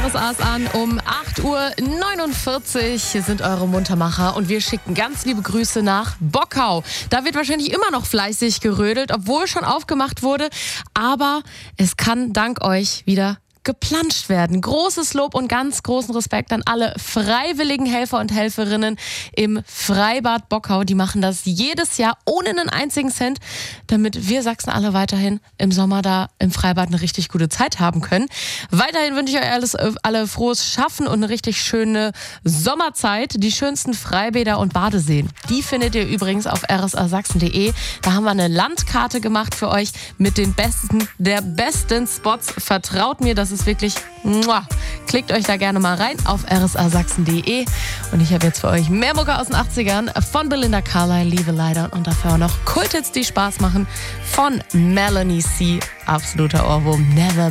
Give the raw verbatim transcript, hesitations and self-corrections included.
Das A's an um acht Uhr neunundvierzig. Hier sind eure Muntermacher und wir schicken ganz liebe Grüße nach Bockau. Da wird wahrscheinlich immer noch fleißig gerödelt, obwohl schon aufgemacht wurde. Aber es kann dank euch wieder geplanscht werden. Großes Lob und ganz großen Respekt an alle freiwilligen Helfer und Helferinnen im Freibad Bockau. Die machen das jedes Jahr ohne einen einzigen Cent, damit wir Sachsen alle weiterhin im Sommer da im Freibad eine richtig gute Zeit haben können. Weiterhin wünsche ich euch alles, alle frohes Schaffen und eine richtig schöne Sommerzeit. Die schönsten Freibäder und Badeseen, die findet ihr übrigens auf r s a sachsen punkt d e. Da haben wir eine Landkarte gemacht für euch mit den besten der besten Spots. Vertraut mir, das ist wirklich, muah. Klickt euch da gerne mal rein auf r s a sachsen punkt d e. Und ich habe jetzt für euch mehr Mucke aus den achtzigern von Belinda Carlisle, Liebe leider und dafür auch noch Kulthits, die Spaß machen von Melanie C. Absoluter Ohrwurm, Never